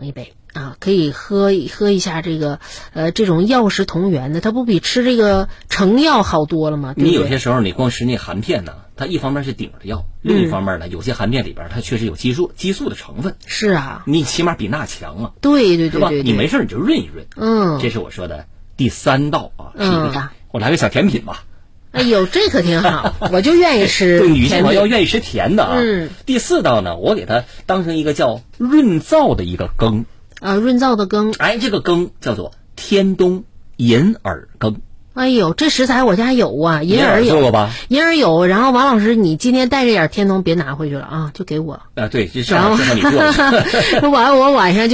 一杯啊，可以喝一下这个这种药食同源的，它不比吃这个成药好多了吗？对不对？ 你有些时候你光吃那含片呢，它一方面是顶着药，另一方面呢，有些含片里边它确实有激素的成分。 是啊， 你起码比那强啊。 对对对对， 是吧？你没事你就润一润。这是我说的第3道啊，是一个我来个小甜品吧。 哎呦，这可挺好，我就愿意吃。 对，女性朋友愿意吃甜的啊。第4道呢，我给它当成一个叫润燥的一个羹啊，润燥的羹。 哎，这个羹叫做天冬银耳羹。 哎呦，这食材我家有啊，银耳有， 做过吧？ 银耳有。然后王老师，你今天带着点天冬别拿回去了啊，就给我。 对，这正好适合你做。 我晚上就